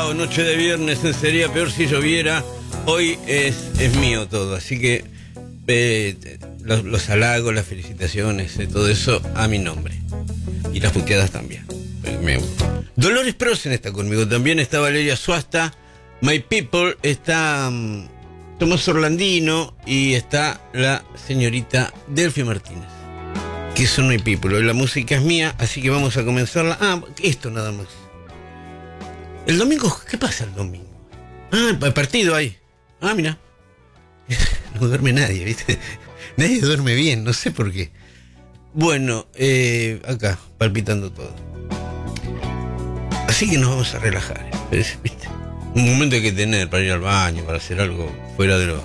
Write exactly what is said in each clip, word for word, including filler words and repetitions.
Tao, noche de viernes, sería peor si lloviera. Hoy es, es mío todo, así que eh, los, los halagos, las felicitaciones, eh, todo eso a mi nombre. Y las puteadas también. Me... Dolores Prosen está conmigo, también está Valeria Suasta, My People, está um, Tomás Orlandino y está la señorita Delphi Martínez, que son My People. Hoy la música es mía, así que vamos a comenzarla. Ah, esto nada más. El domingo, ¿qué pasa el domingo? Ah, el partido ahí. Ah, mira. No duerme nadie, ¿viste? Nadie duerme bien, no sé por qué. Bueno, eh, acá, palpitando todo. Así que nos vamos a relajar, ¿viste? Un momento hay que tener para ir al baño, para hacer algo fuera de lo...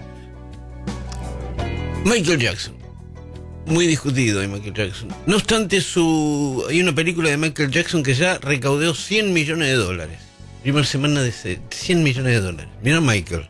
Michael Jackson. Muy discutido hay Michael Jackson. No obstante, su hay una película de Michael Jackson que ya recaudó cien millones de dólares. Primera semana de cien millones de dólares. Mira Michael.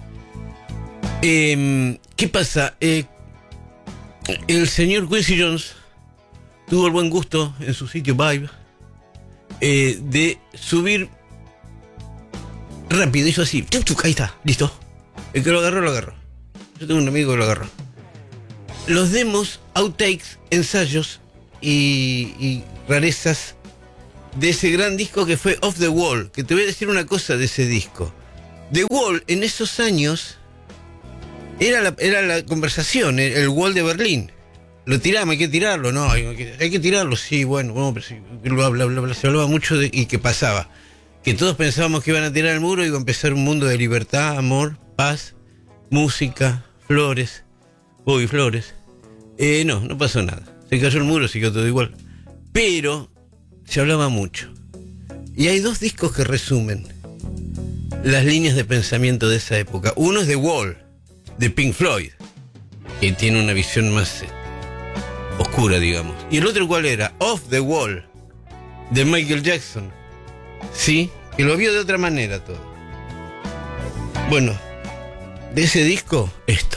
Eh, ¿Qué pasa? Eh, el señor Quincy Jones tuvo el buen gusto en su sitio Vibe eh, de subir rápido. Hizo así. Chuc, chuc, ahí está, listo. El que lo agarró, lo agarró. Yo tengo un amigo que lo agarró. Los demos, outtakes, ensayos y, y rarezas de ese gran disco que fue Off the Wall. Que te voy a decir una cosa de ese disco. The Wall en esos años era la, era la conversación, el, el Wall de Berlín. Lo tiramos, hay que tirarlo, no, hay que, hay que tirarlo, sí, bueno, bueno, pero sí, bla, bla, bla, bla, se hablaba mucho de, y qué pasaba. Que todos pensábamos que iban a tirar el muro y iba a empezar un mundo de libertad, amor, paz, música, flores. Bobby Flores. Eh, no, no pasó nada. Se cayó el muro, siguió todo igual. Pero se hablaba mucho. Y hay dos discos que resumen las líneas de pensamiento de esa época. Uno es The Wall, de Pink Floyd, que tiene una visión más eh, oscura, digamos. Y el otro, ¿cuál era? Off the Wall, de Michael Jackson. Sí, que lo vio de otra manera todo. Bueno, de ese disco, esto.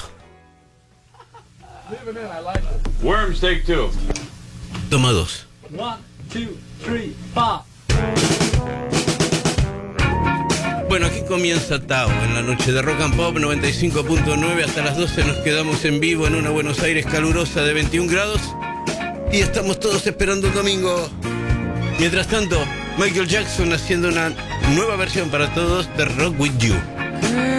Worms, take two. Toma dos. One, two, three, four. Bueno, aquí comienza Tao en la noche de Rock and Pop noventa y cinco punto nueve. Hasta las doce nos quedamos en vivo en una Buenos Aires calurosa de veintiún grados. Y estamos todos esperando el domingo. Mientras tanto, Michael Jackson haciendo una nueva versión para todos de Rock With You.